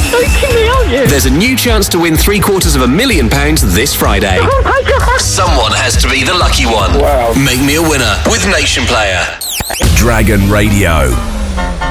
joking me, aren't you? There's a new chance to win £750,000 this Friday. Oh my God. Someone has to be the lucky one. Wow. Make me a winner with Nation Player. Dragon Radio.